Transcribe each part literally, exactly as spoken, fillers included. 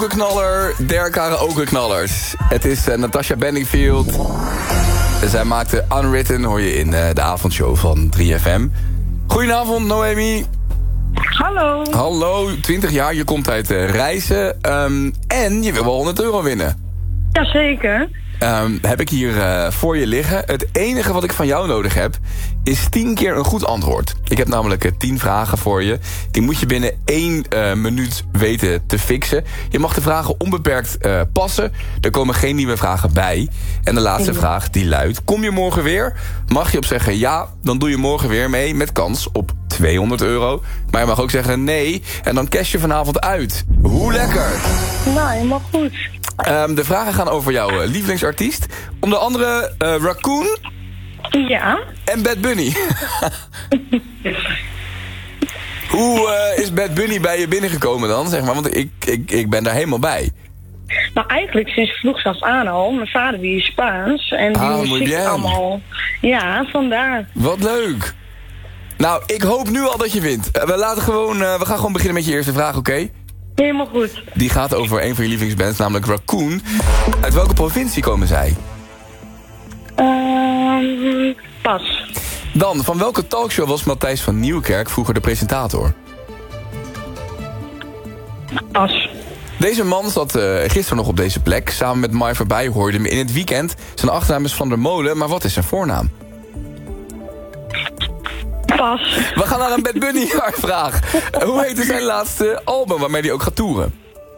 ook een knaller. Der karaoke knallers. Het is uh, Natasha Bedingfield. Zij maakte Unwritten, hoor je in uh, de avondshow van drie F M. Goedenavond, Noemi. Hallo. Hallo, twintig jaar, je komt uit uh, reizen. Um, en je wil wel honderd euro winnen. Jazeker. Um, heb ik hier uh, voor je liggen. Het enige wat ik van jou nodig heb, is tien keer een goed antwoord. Ik heb namelijk uh, tien vragen voor je. Die moet je binnen één uh, minuut weten te fixen. Je mag de vragen onbeperkt uh, passen. Er komen geen nieuwe vragen bij. En de laatste vraag, die luidt: kom je morgen weer? Mag je op zeggen ja, dan doe je morgen weer mee met kans op tweehonderd euro. Maar je mag ook zeggen nee, en dan cash je vanavond uit. Hoe lekker! Nou, helemaal goed. Um, de vragen gaan over jouw uh, lievelingsartiest. Onder andere uh, Raccoon. Ja. En Bad Bunny. Hoe uh, is Bad Bunny bij je binnengekomen dan? Zeg maar, want ik, ik, ik ben daar helemaal bij. Nou, eigenlijk sinds vroegs af aan al. Mijn vader die is Spaans. En die Ah, muziek bien. allemaal. Ja, vandaar. Wat leuk. Nou, ik hoop nu al dat je wint. Uh, we, laten gewoon, uh, we gaan gewoon beginnen met je eerste vraag, oké? Okay? Helemaal goed. Die gaat over een van je lievelingsbands, namelijk Raccoon. Uit welke provincie komen zij? Um, pas. Dan, van welke talkshow was Matthijs van Nieuwkerk vroeger de presentator? Pas. Deze man zat uh, gisteren nog op deze plek. Samen met Mai Verbij hoorde hem in het weekend. Zijn achternaam is Van der Molen, maar wat is zijn voornaam? Pas. We gaan naar een Bad Bunny vraag. Hoe heette zijn laatste album waarmee hij ook gaat toeren?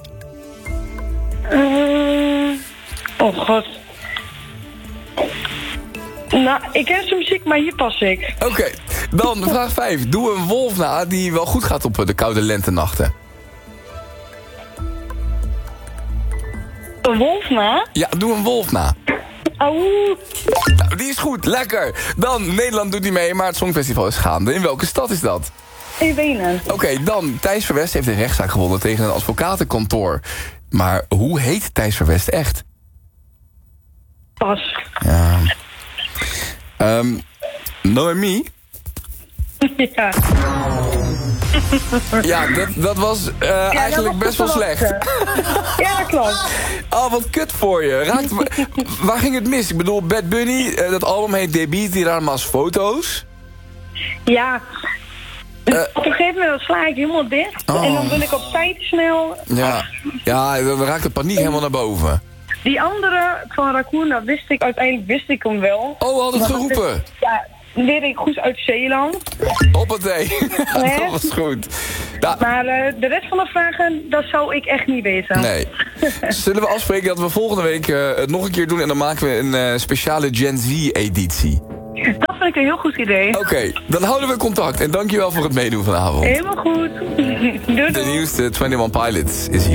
Uh, oh god. Nou, ik ken zijn muziek, maar hier pas ik. Oké, okay. Dan vraag vijf. Doe een wolf na die wel goed gaat op de koude lentenachten. Een wolf na? Ja, doe een wolf na. Auw. Nou, die is goed, lekker. Dan, Nederland doet niet mee, maar het Songfestival is gaande. In welke stad is dat? In Wenen. Oké, okay, dan, Thijs Verwest heeft een rechtszaak gewonnen tegen een advocatenkantoor. Maar hoe heet Thijs Verwest echt? Pas. Ja. Um, Noemi? Ja. Ja, dat, dat was uh, ja, eigenlijk dat was best wel slecht. Ja, dat klopt. Oh, wat kut voor je. Raakt, waar ging het mis? Ik bedoel, Bad Bunny, uh, dat album heet Debiet, die Ramas Foto's. Ja. Uh, op een gegeven moment sla ik helemaal dicht. Oh. En dan wil ik op tijd snel. Ja, ja, dan raakt de paniek helemaal naar boven. Die andere van Raccoon, dat wist ik, uiteindelijk wist ik hem wel. Oh, had het geroepen? Is, ja, weet ik goed uit Zeeland. Hoppatee. Dat was goed. Nou, maar uh, de rest van de vragen, dat zou ik echt niet weten. Nee. Zullen we afspreken dat we volgende week uh, het nog een keer doen en dan maken we een uh, speciale Gen Z-editie? Dat vind ik een heel goed idee. Oké, okay, dan houden we contact en dankjewel voor het meedoen vanavond. Helemaal goed. Doei doei. De nieuwste eenentwintig Pilots is hier.